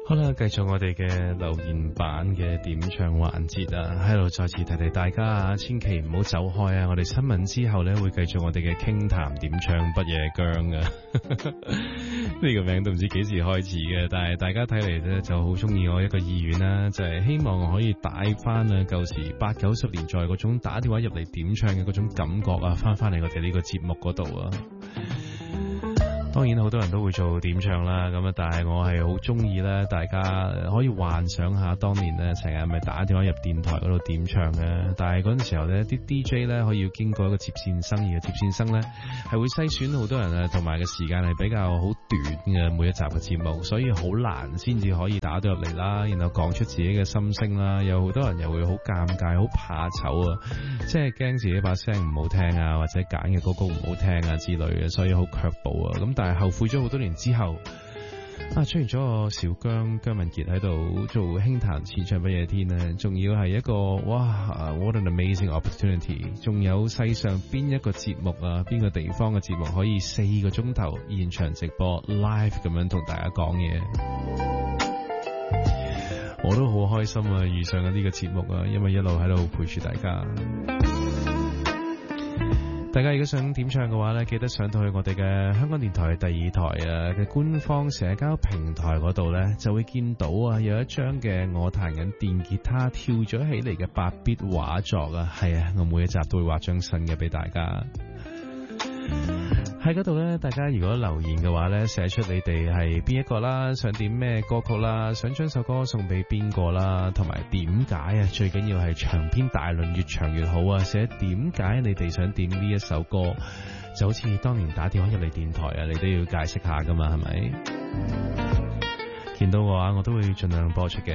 好啦，繼續我哋嘅留言版嘅點唱環節啊，喺度再次提提大家啊，千祈唔好走開啊！我哋新聞之後呢，會繼續我哋嘅傾談點唱不夜薑啊！呢個名都唔知幾時開始嘅，但係大家睇嚟呢就好中意我一個意願啦，就係希望我可以帶翻啊舊時80-90年代嗰種打電話入嚟點唱嘅嗰種感覺啊，翻嚟我哋呢個節目嗰度啊！當然好多人都會做點唱啦，咁啊，但係我係好中意咧，大家可以幻想下當年咧成日咪打電話入電台嗰度點唱嘅，但係嗰陣時候咧啲 DJ 咧可以要經過一個接線生，而接線生咧係會篩選好多人啊，同埋嘅時間係比較好短嘅每一集嘅節目，所以好難先至可以打到入嚟啦，然後講出自己嘅心聲啦，有好多人又會好尷尬、好怕醜啊，即係驚自己把聲唔好聽啊，或者揀嘅歌曲唔好聽啊之類嘅，所以好卻步啊，咁但係後悔咗好多年之後啊，出現咗個小姜文傑喺度做輕彈淺唱不夜天咧，仲要係一個哇 what an amazing opportunity， 仲有世上邊一個節目啊，邊個地方嘅節目可以4個鐘頭現場直播 live 咁樣同大家講嘢，我都好開心啊，遇上咗呢個節目啊，因為一路喺度陪住大家。大家如果想點唱嘅話咧，記得上到去我哋嘅香港電台第2台啊嘅官方社交平台嗰度咧，就會見到啊有一張嘅我彈緊電吉他跳咗起嚟嘅8bit畫作啊，係啊，我每一集都會畫張新嘅俾大家。喺嗰度咧，大家如果留言嘅話咧，寫出你哋係邊一個啦，想點咩歌曲啦，想將首歌送俾邊個啦，同埋點解啊，最緊要係長篇大論，越長越好啊，寫點解你哋想點呢一首歌，就好似當年打電話入嚟電台啊，你都要解釋下噶嘛，係咪？見到嘅話我都會盡量播出嘅。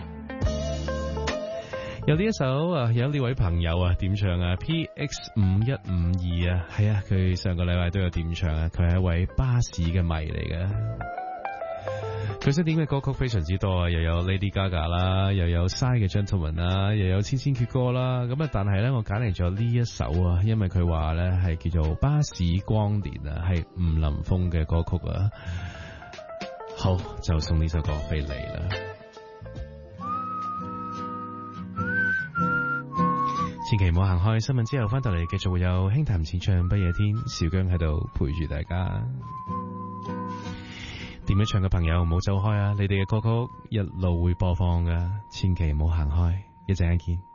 有呢一首啊，有呢位朋友啊點唱啊 PX5152啊，係啊，佢上個禮拜都有點唱啊，佢係一位巴士嘅迷嚟嘅，佢識點嘅歌曲非常之多啊，又有 Lady Gaga 啦，又有 Psy 嘅 Gentleman 啦，又有千千闕歌啦，咁啊但係咧我揀嚟咗呢一首啊，因為佢話咧係叫做巴士光年啊，係吳林峰嘅歌曲啊，好，就送呢首歌俾你啦。千祈唔好行開，新聞之後翻到嚟繼續會有輕談淺唱不夜天，小姜喺度陪住大家。點樣唱嘅朋友唔好走開啊！你哋嘅歌曲一路會播放噶，千祈唔好行開，一陣間見。